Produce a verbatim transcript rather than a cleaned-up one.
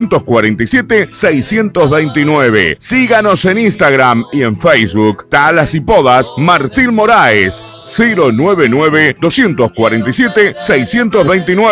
cuatro siete, seis dos nueve. Síganos en Instagram y en Facebook. Talas y Podas Martín Moraes. cero nueve nueve, dos cuatro siete, seis dos nueve.